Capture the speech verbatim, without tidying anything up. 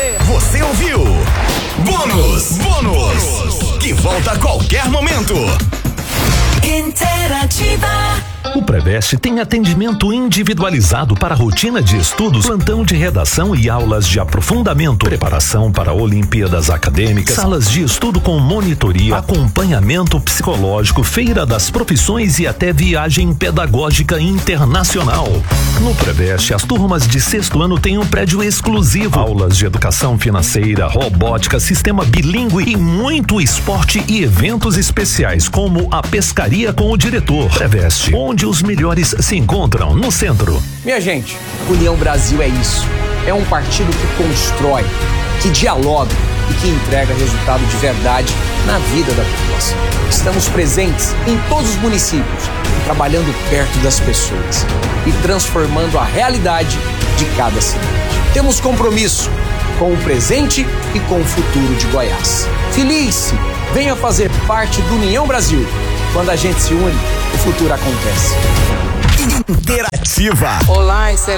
Você ouviu? Bônus, bônus, que volta a qualquer momento. Interativa. O Preveste tem atendimento individualizado para rotina de estudos, plantão de redação e aulas de aprofundamento, preparação para Olimpíadas acadêmicas, salas de estudo com monitoria, acompanhamento psicológico, feira das profissões e até viagem pedagógica internacional. No Preveste, as turmas de sexto ano têm um prédio exclusivo, aulas de educação financeira, robótica, sistema bilíngue e muito esporte e eventos especiais, como a pescaria com o diretor. Preveste, onde os melhores se encontram, no centro. Minha gente, União Brasil é isso. É um partido que constrói, que dialoga e que entrega resultado de verdade na vida da população. Estamos presentes em todos os municípios, trabalhando perto das pessoas e transformando a realidade de cada cidade. Temos compromisso com o presente e com o futuro de Goiás. Filie-se, venha fazer parte do União Brasil. Quando a gente se une, o futuro acontece. Interativa. Olá, excelente.